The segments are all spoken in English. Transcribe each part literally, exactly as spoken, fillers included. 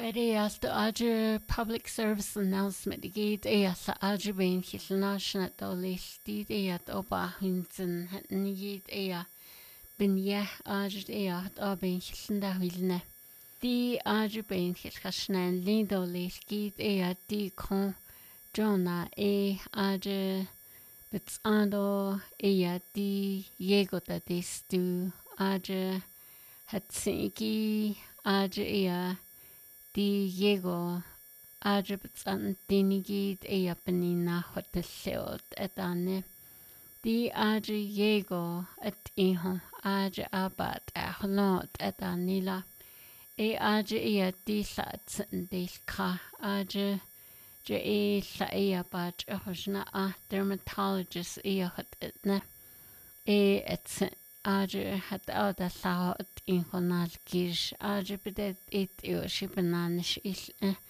Ideas the Ager public service announcement gate eas Ager bein hilnashna dolis did eat oba hunsen nigit ea bin ye Ager eat oben hilnda wilne. Di Ager bein hilkashnan lindolis git ea di kon Jona e Ager bitsando ea di yegota distu Ager hatsingi Ager ea Di Diego Adribts an dinigid ea benina hotellot et ane. Di Adri Diego et iho Adri abat ahlot et anila. E Adri ea di sat dis ka Adri je e sa ea bat hojna a dermatologist ea hot etne. E et Adri had oda sao et ingonal gish Adri bedet it eo shibananish is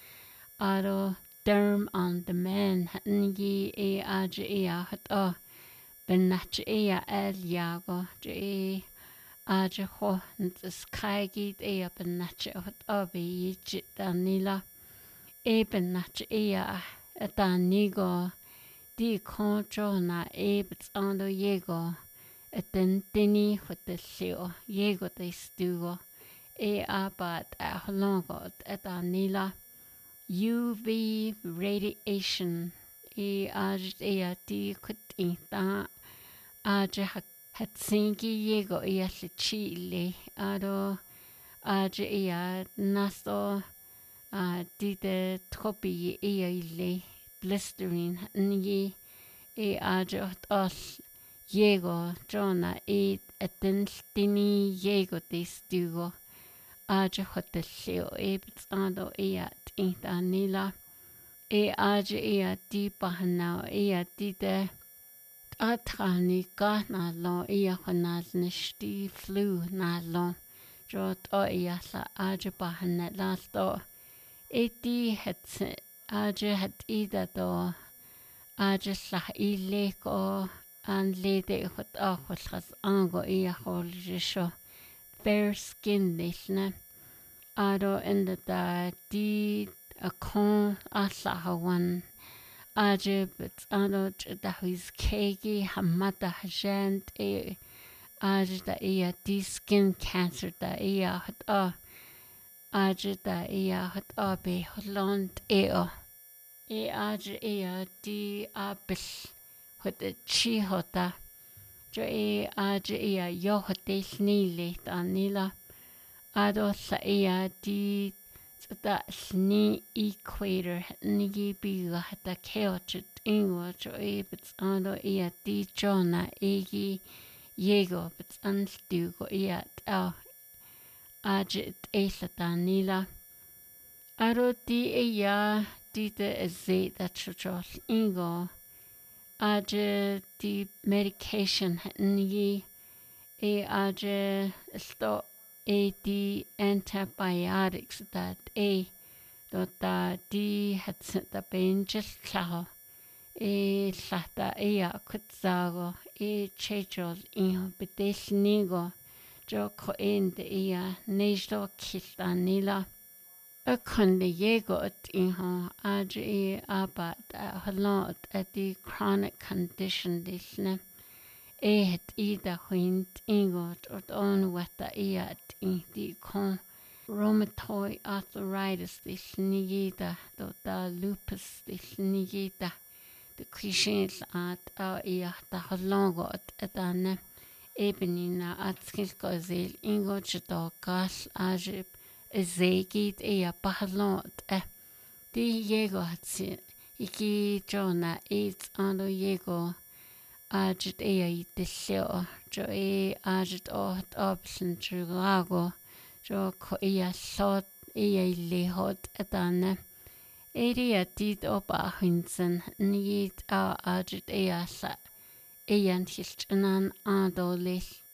aro derm on the man ngi e Adri ea hat o benach ea el yago je Adri ho nts kaigit ea benach hat o be yit danila e benach ea etanigo di controna e betsando yego Eten tini hotellio yego de stugo e abat ahlongot et anila U V radiation e aj ea di kutinta aj hatsingi yego ea chile ado aj ea naso a di de tropi ea ile blistering ni e aj os Diego, Jona, e etentini Diego de stugo. Aja hotellio e bitsando ea tintanila. E aja ea di bahanao ea di de atrani gana lo ea honaz nishti flu na lo. Jot o ea sa aja bahanet lasto. E di het aja het ida do. Aja sa ileko. An lede hot achos ango ia holisho fair skin lishna ado in the da di a con asahawan aje but ado da his kegi hamata hajant e aje da ia di skin cancer da ia hot a aje da ia hot a be holland e o e aje ia di abish Hot the chi hota. Jo e aja ea yo hote snile anila. Ado sa ea di da sni equator nigi biga hata keochit ingo jo e bits ado ea di jona egi yego bits anstugo ea tau. Aja it esa danila. Ado di ea di de eze da chuchos ingo. Aja di medication ni e aja sto e di antibiotics that e do da di het da benjes klar e sata e a kutsago e chechol in bedesnigo jo ko end e a nesto kistanila a kunde yego at inho aja e abat a halot at the chronic condition disne e het ida huint ingot ot on wata e at in the con rheumatoid arthritis disne yida do da lupus disne yida the clichés at a e at a halongot at ane ebenina at skilkozel ingot jdo gas ajib Zegit ea pahalot eh. Di Diego hatsi iki Jona eats ando Diego ajit ea itisio jo e ajit ot option jugago jo ko ea sot ea lehot etane. Eri dit opa hunsen niet a ajit ea sa ean hilchanan ando lis.